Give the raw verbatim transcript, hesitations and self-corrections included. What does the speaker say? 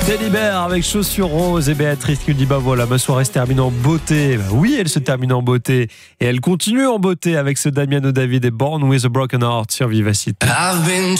Teddy Bear avec chaussures roses et Béatrice qui nous dit bah voilà, ma soirée se termine en beauté. Bah oui, elle se termine en beauté et elle continue en beauté avec ce Damiano David et Born with a Broken Heart sur Vivacité.